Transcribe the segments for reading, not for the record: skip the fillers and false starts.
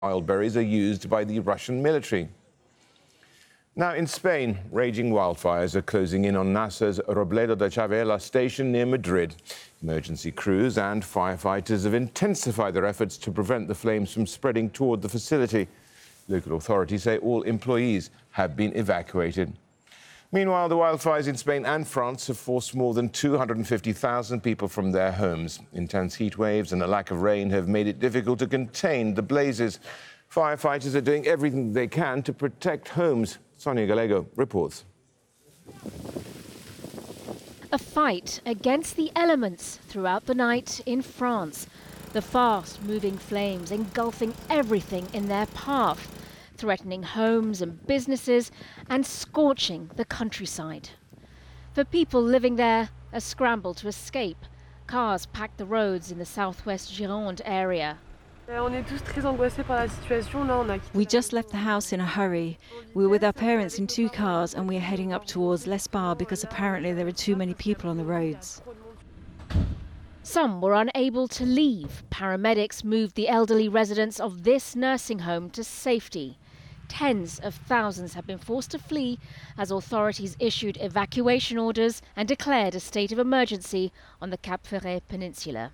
Wild berries are used by the Russian military. Now, in Spain, raging wildfires are closing in on NASA's Robledo de Chavela station near Madrid. Emergency crews and firefighters have intensified their efforts to prevent the flames from spreading toward the facility. Local authorities say all employees have been evacuated. Meanwhile, the wildfires in Spain and France have forced more than 250,000 people from their homes. Intense heat waves and a lack of rain have made it difficult to contain the blazes. Firefighters are doing everything they can to protect homes. Sonia Gallego reports. A fight against the elements throughout the night in France. The fast-moving flames engulfing everything in their path, threatening homes and businesses and scorching the countryside. For people living there, a scramble to escape. Cars packed the roads in the southwest Gironde area. We just left the house in a hurry. We were with our parents in 2 cars and we are heading up towards Les Bars because apparently there are too many people on the roads. Some were unable to leave. Paramedics moved the elderly residents of this nursing home to safety. Tens of thousands have been forced to flee as authorities issued evacuation orders and declared a state of emergency on the Cap Ferret Peninsula.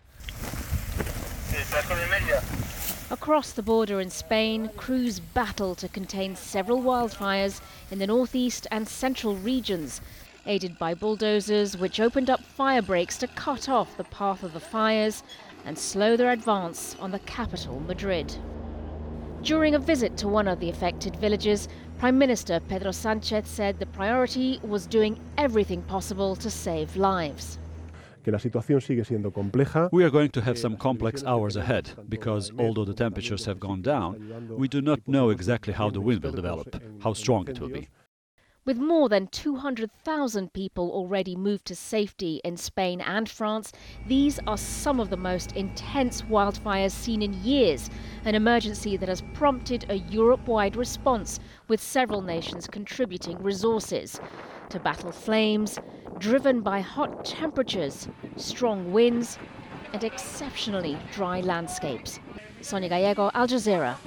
Across the border in Spain, crews battle to contain several wildfires in the northeast and central regions, aided by bulldozers which opened up fire breaks to cut off the path of the fires and slow their advance on the capital, Madrid. During a visit to one of the affected villages, Prime Minister Pedro Sánchez said the priority was doing everything possible to save lives. We are going to have some complex hours ahead, because although the temperatures have gone down, we do not know exactly how the wind will develop, how strong it will be. With more than 200,000 people already moved to safety in Spain and France, these are some of the most intense wildfires seen in years, an emergency that has prompted a Europe-wide response, with several nations contributing resources to battle flames driven by hot temperatures, strong winds and exceptionally dry landscapes. Sonia Gallego, Al Jazeera.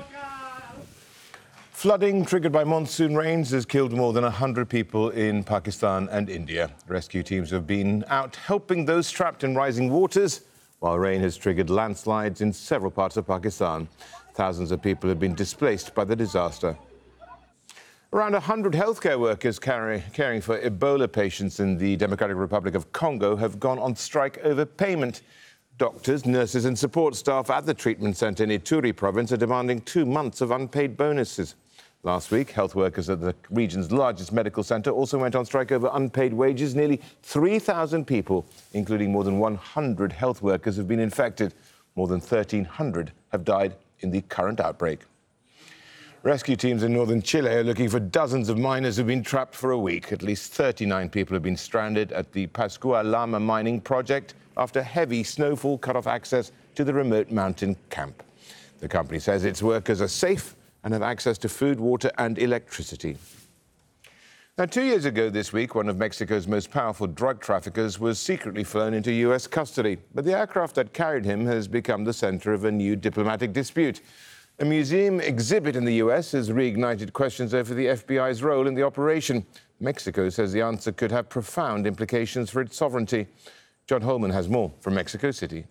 Flooding triggered by monsoon rains has killed more than 100 people in Pakistan and India. Rescue teams have been out helping those trapped in rising waters, while rain has triggered landslides in several parts of Pakistan. Thousands of people have been displaced by the disaster. Around 100 healthcare workers caring for Ebola patients in the Democratic Republic of Congo have gone on strike over payment. Doctors, nurses and support staff at the treatment centre in Ituri province are demanding 2 months of unpaid bonuses. Last week, health workers at the region's largest medical centre also went on strike over unpaid wages. Nearly 3,000 people, including more than 100 health workers, have been infected. More than 1,300 have died in the current outbreak. Rescue teams in northern Chile are looking for dozens of miners who've been trapped for a week. At least 39 people have been stranded at the Pascua Lama mining project after heavy snowfall cut off access to the remote mountain camp. The company says its workers are safe and have access to food, water and electricity. Now, 2 years ago this week, one of Mexico's most powerful drug traffickers was secretly flown into US custody. But the aircraft that carried him has become the center of a new diplomatic dispute. A museum exhibit in the US has reignited questions over the FBI's role in the operation. Mexico says the answer could have profound implications for its sovereignty. John Holman has more from Mexico City.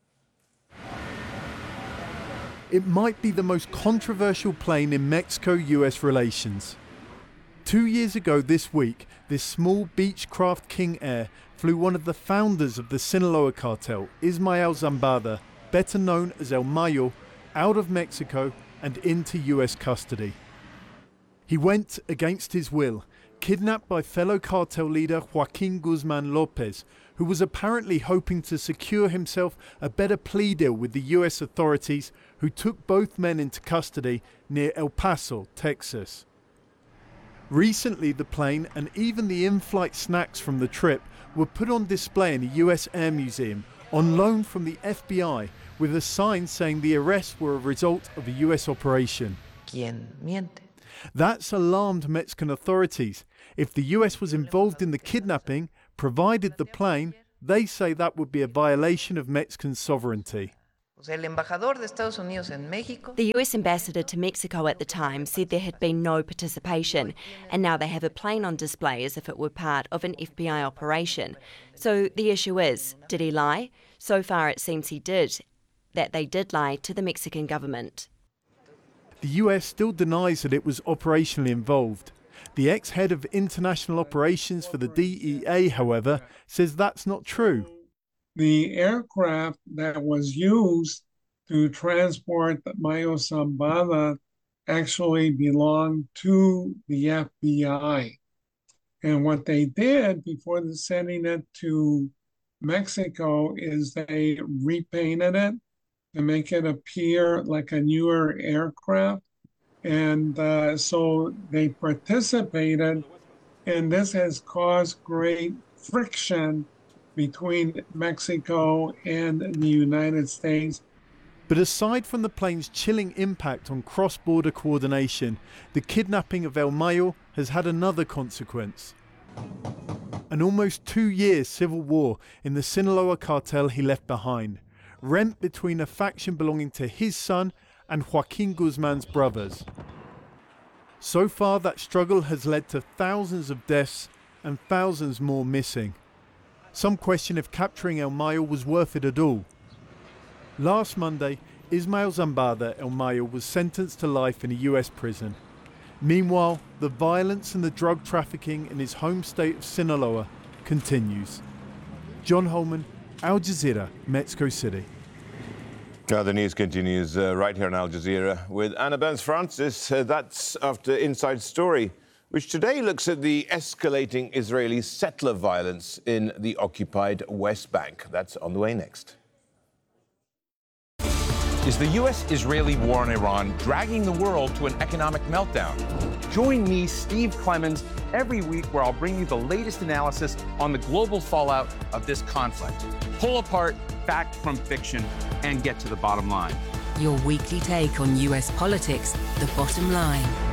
It might be the most controversial plane in Mexico-US relations. 2 years ago this week, this small Beechcraft King Air flew one of the founders of the Sinaloa cartel, Ismael Zambada, better known as El Mayo, out of Mexico and into US custody. He went against his will, kidnapped by fellow cartel leader Joaquin Guzman Lopez, who was apparently hoping to secure himself a better plea deal with the US authorities, who took both men into custody near El Paso, Texas. Recently, the plane and even the in-flight snacks from the trip were put on display in a US Air Museum on loan from the FBI, with a sign saying the arrests were a result of a US operation. ¿Quién miente? That's alarmed Mexican authorities. If the US was involved in the kidnapping, provided the plane, they say that would be a violation of Mexican sovereignty. The US ambassador to Mexico at the time said there had been no participation, and now they have a plane on display as if it were part of an FBI operation. So the issue is, did he lie? So far it seems he did, that they did lie to the Mexican government. The US still denies that it was operationally involved. The ex-head of international operations for the DEA, however, says that's not true. The aircraft that was used to transport Mayo Zambada actually belonged to the FBI. And what they did before sending it to Mexico is they repainted it to make it appear like a newer aircraft. And so they participated, and this has caused great friction between Mexico and the United States. But aside from the plane's chilling impact on cross-border coordination, the kidnapping of El Mayo has had another consequence. An almost 2-year civil war in the Sinaloa cartel he left behind, rent between a faction belonging to his son and Joaquin Guzman's brothers. So far, that struggle has led to thousands of deaths and thousands more missing. Some question if capturing El Mayo was worth it at all. Last Monday, Ismael Zambada El Mayo was sentenced to life in a US prison. Meanwhile, the violence and the drug trafficking in his home state of Sinaloa continues. John Holman, Al Jazeera, Mexico City. The news continues right here on Al Jazeera with Anna Burns-Francis. That's after Inside Story, which today looks at the escalating Israeli settler violence in the occupied West Bank. That's on the way next. Is the U.S.-Israeli war on Iran dragging the world to an economic meltdown? Join me, Steve Clemons, every week where I'll bring you the latest analysis on the global fallout of this conflict. Pull apart fact from fiction and get to the bottom line. Your weekly take on U.S. politics, The Bottom Line.